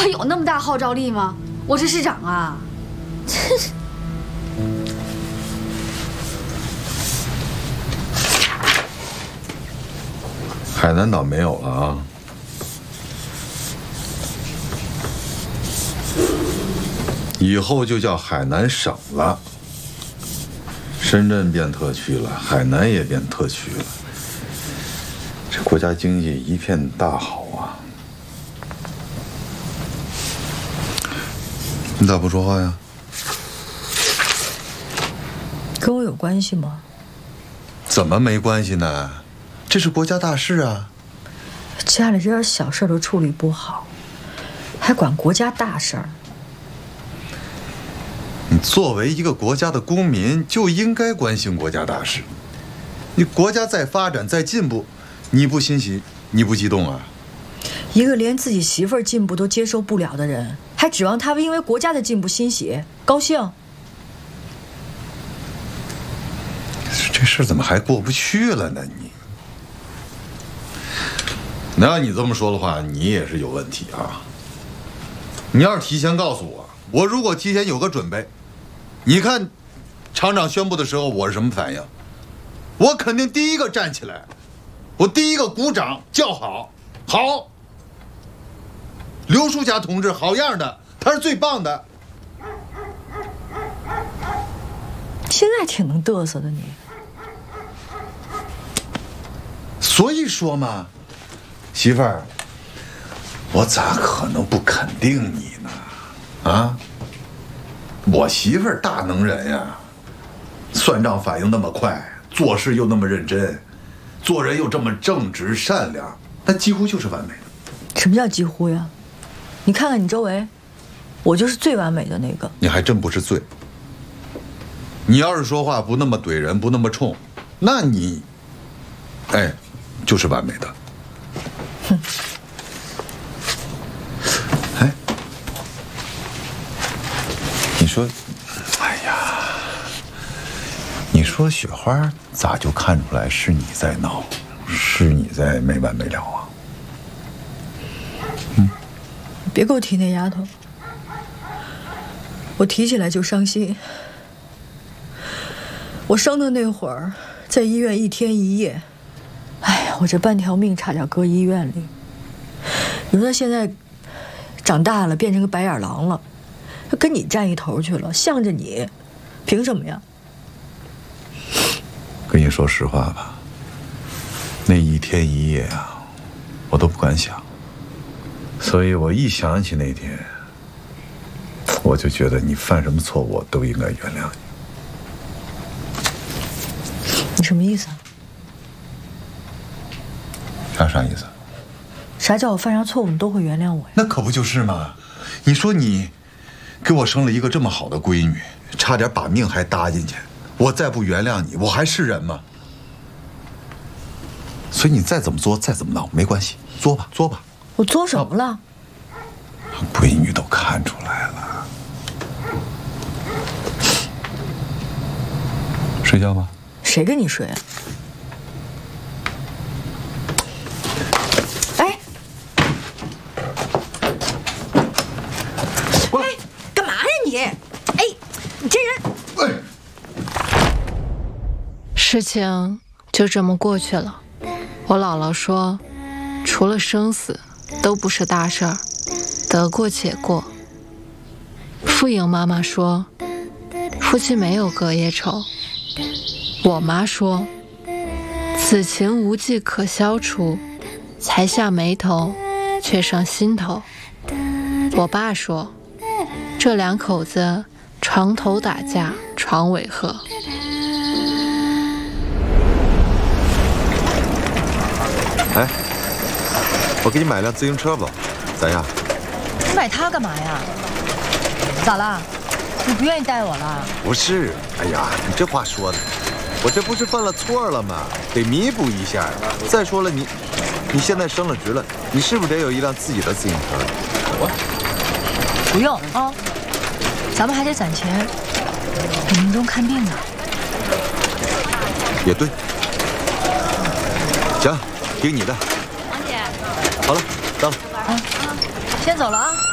我有那么大号召力吗？我是市长啊！真是。 海南岛没有了啊。以后就叫海南省了。深圳变特区了，海南也变特区了。这国家经济一片大好啊！你咋不说话呀？ 跟我有关系吗？ 怎么没关系呢？这是国家大事啊！ 家里这点小事都处理不好，还管国家大事儿？ 你作为一个国家的公民，就应该关心国家大事。你国家在发展，在进步，你不欣喜，你不激动啊？ 一个连自己媳妇儿进步都接受不了的人，还指望他因为国家的进步欣喜高兴？ 这事怎么还过不去了呢？你，那要你这么说的话，你也是有问题啊。你要是提前告诉我，我如果提前有个准备，你看，厂长宣布的时候我是什么反应？我肯定第一个站起来，我第一个鼓掌叫好，好。刘书霞同志好样的，他是最棒的。 现在挺能嘚瑟的你。 所以说嘛，媳妇儿，我咋可能不肯定你呢？啊，我媳妇儿大能人呀，算账反应那么快，做事又那么认真，做人又这么正直善良，那几乎就是完美的。 什么叫几乎呀？你看看你周围，我就是最完美的那个。 你还真不是最。你要是说话不那么怼人，不那么冲，那你，哎，就是完美的。 哼。 哎，你说，哎呀，你说雪花咋就看出来是你在闹，是你在没完没了啊？ 别给我提那丫头，我提起来就伤心。我生的那会儿，在医院一天一夜，哎呀，我这半条命差点搁医院里。你说他现在长大了，变成个白眼狼了，他跟你站一头去了，向着你，凭什么呀？ 跟你说实话吧，那一天一夜啊，我都不敢想。所以我一想起那天，我就觉得你犯什么错误我都应该原谅你。 你什么意思啊？ 啥意思？ 啥叫我犯啥错误你都会原谅我呀？ 那可不就是吗？你说你给我生了一个这么好的闺女，差点把命还搭进去，我再不原谅你，我还是人吗？所以你再怎么作，再怎么闹，没关系，作吧，作吧。 我作什么了？ 闺女都看出来了。睡觉吧。 谁跟你睡啊？哎， 过来！ 干嘛呀你？哎，你这人！ 哎，事情就这么过去了。我姥姥说，除了生死，都不是大事儿，得过且过。傅颖妈妈说，夫妻没有隔夜仇。我妈说，此情无计可消除，才下眉头，却上心头。我爸说，这两口子床头打架，床尾和。 哎，我给你买辆自行车吧，咋样？ 你买它干嘛呀？咋了？你不愿意带我了？ 不是，哎呀，你这话说的，我这不是犯了错了吗？得弥补一下。再说了，你现在升了职了，你是不是得有一辆自己的自行车？ 不用啊，咱们还得攒钱给明忠看病呢。 也对，行，听你的。 王姐， 好了，到了。 先走了啊。